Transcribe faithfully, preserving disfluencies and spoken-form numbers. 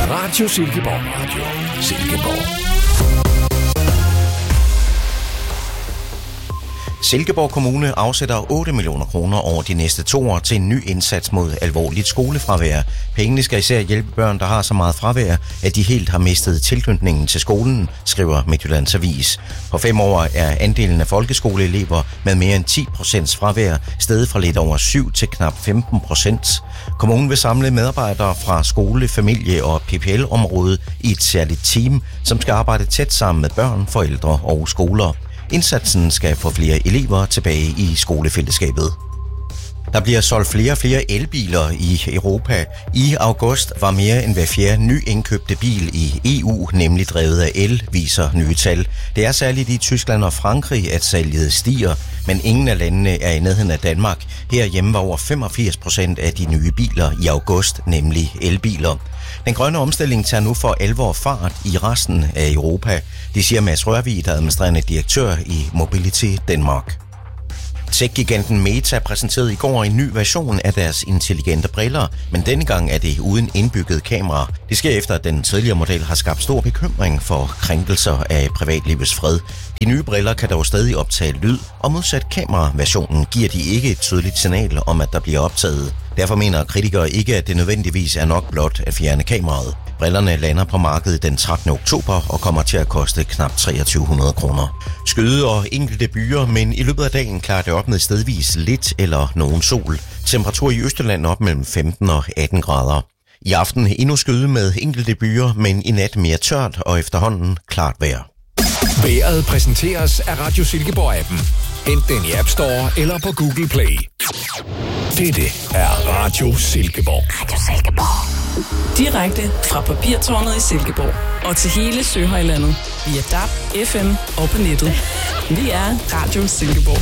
Radio Silkeborg. Radio Silkeborg. Silkeborg Kommune afsætter otte millioner kroner over de næste to år til en ny indsats mod alvorligt skolefravær. Pengene skal især hjælpe børn, der har så meget fravær, at de helt har mistet tilknytningen til skolen, skriver Midtjyllands Avis. På fem år er andelen af folkeskoleelever med mere end ti procent fravær steget fra lidt over syv til knap femten procent. Kommunen vil samle medarbejdere fra skole, familie og P P L-området i et særligt team, som skal arbejde tæt sammen med børn, forældre og skoler. Indsatsen skal få flere elever tilbage i skolefællesskabet. Der bliver solgt flere og flere elbiler i Europa. I august var mere end hver fjerde nyindkøbte bil i E U nemlig drevet af el, viser nye tal. Det er særligt i Tyskland og Frankrig, at salget stiger, men ingen af landene er i nærheden af Danmark. Herhjemme var over femogfirs procent af de nye biler i august nemlig elbiler. Den grønne omstilling tager nu for alvor fart i resten af Europa. Det siger Mads Rørvig, der er administrerende direktør i Mobility Denmark. Tech-giganten Meta præsenterede i går en ny version af deres intelligente briller, men denne gang er det uden indbygget kamera. Det sker efter, at den tidligere model har skabt stor bekymring for krænkelser af privatlivets fred. De nye briller kan dog stadig optage lyd, og modsat kameraversionen giver de ikke et tydeligt signal om, at der bliver optaget. Derfor mener kritikere ikke, at det nødvendigvis er nok blot at fjerne kameraet. Brillerne lander på markedet den trettende oktober og kommer til at koste knap treogtyve hundrede kroner. Skyde og enkelte byer, men i løbet af dagen klarer det op med stedvis lidt eller nogen sol. Temperatur i Østjylland op mellem femten og atten grader. I aften endnu skyde med enkelte byer, men i nat mere tørt og efterhånden klart vejr. Vejret præsenteres af Radio Silkeborg-appen. Hent den i App Store eller på Google Play. Dette er Radio Silkeborg. Radio Silkeborg. Direkte fra Papirtårnet i Silkeborg og til hele Søhøjlandet via D A B, F M og på nettet. Vi er Radio Silkeborg.